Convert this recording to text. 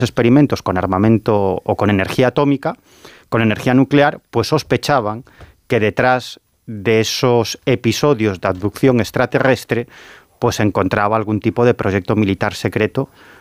experimentos con armamento o con energía atómica, con energía nuclear, pues sospechaban que detrás de esos episodios de abducción extraterrestre pues se encontraba algún tipo de proyecto militar secreto